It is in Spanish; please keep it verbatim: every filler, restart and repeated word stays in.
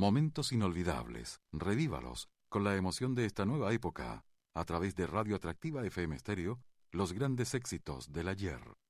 Momentos inolvidables, revívalos, con la emoción de esta nueva época, a través de Radio Atractiva F M Stereo, los grandes éxitos del ayer.